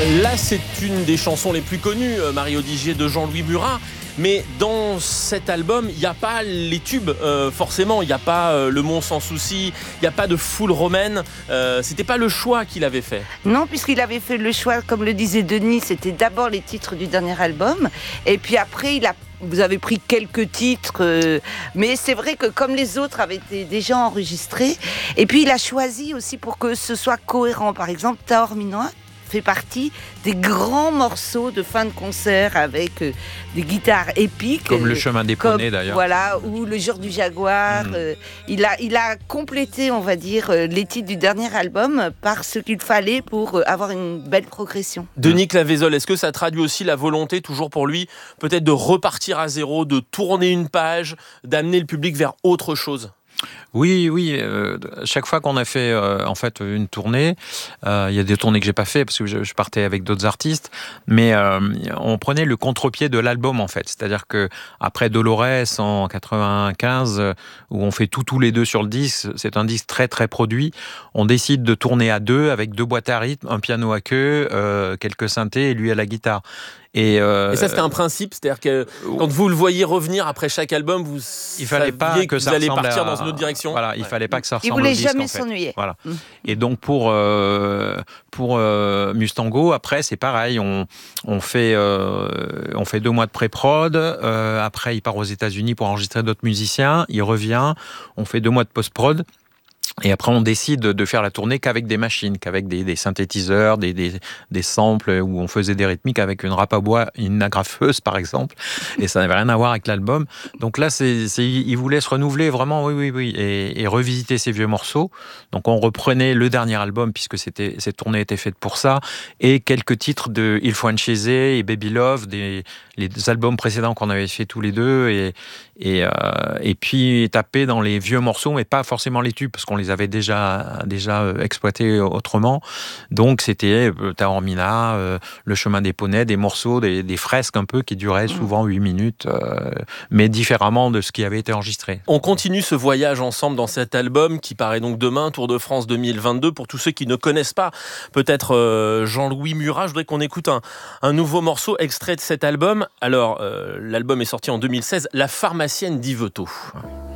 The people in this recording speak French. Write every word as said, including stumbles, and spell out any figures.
Là, c'est une des chansons les plus connues, Marie Odigier, de Jean-Louis Murat. Mais dans cet album, il n'y a pas les tubes, euh, forcément. Il n'y a pas euh, Le Mont sans souci, il n'y a pas de foule romaine. Euh, c'était pas le choix qu'il avait fait. Non, puisqu'il avait fait le choix, comme le disait Denis, c'était d'abord les titres du dernier album. Et puis après, il a Vous avez pris quelques titres, euh, mais c'est vrai que comme les autres avaient été déjà enregistrés, et puis il a choisi aussi pour que ce soit cohérent. Par exemple, Taorminois fait partie des grands morceaux de fin de concert avec euh, des guitares épiques. Comme Le Chemin des Poneys comme, d'ailleurs. Voilà, ou Le Jour du Jaguar. Mmh. Euh, il, a, il a complété, on va dire, euh, les titres du dernier album par ce qu'il fallait pour euh, avoir une belle progression. Denis Clavaizolle, est-ce que ça traduit aussi la volonté, toujours pour lui, peut-être de repartir à zéro, de tourner une page, d'amener le public vers autre chose ? Oui, oui. Euh, chaque fois qu'on a fait euh, en fait une tournée, euh, il y a des tournées que j'ai pas fait parce que je, je partais avec d'autres artistes, mais euh, on prenait le contre-pied de l'album en fait. C'est-à-dire que après Dolores en quatre-vingt-quinze, où on fait tout tous les deux sur le disque, c'est un disque très très produit. On décide de tourner à deux avec deux boîtes à rythme, un piano à queue, euh, quelques synthés et lui à la guitare. Et, euh, et ça, c'était un principe, c'est-à-dire que quand vous le voyez revenir après chaque album, vous il fallait pas que, que ça vous allez partir à... dans une autre direction. Voilà, il ouais. fallait pas que ça ressemble il voulait au disque, jamais en fait. s'ennuyer. Voilà. Mmh. Et donc pour euh, pour euh, Mustango, après c'est pareil, on on fait euh, on fait deux mois de pré-prod. Euh, après, il part aux États-Unis pour enregistrer d'autres musiciens. Il revient, on fait deux mois de post-prod. Et après, on décide de faire la tournée qu'avec des machines, qu'avec des, des synthétiseurs, des, des, des samples où on faisait des rythmiques avec une râpe à bois, une agrafeuse par exemple. Et ça n'avait rien à voir avec l'album. Donc là, c'est, c'est, il voulait se renouveler vraiment, oui, oui, oui, et, et revisiter ses vieux morceaux. Donc on reprenait le dernier album puisque c'était, cette tournée était faite pour ça, et quelques titres de Il Francese et Baby Love, des, les deux albums précédents qu'on avait fait tous les deux, et, et, euh, et puis taper dans les vieux morceaux, mais pas forcément les tubes parce qu'on les avait déjà, déjà exploités autrement. Donc c'était euh, Taormina, euh, Le Chemin des Poneys, des morceaux, des, des fresques un peu qui duraient souvent huit minutes, euh, mais différemment de ce qui avait été enregistré. On continue ce voyage ensemble dans cet album qui paraît donc demain, Tour de France deux mille vingt-deux. Pour tous ceux qui ne connaissent pas peut-être euh, Jean-Louis Murat, je voudrais qu'on écoute un, un nouveau morceau extrait de cet album. Alors, euh, l'album est sorti en deux mille seize, La pharmacienne d'Yvetot.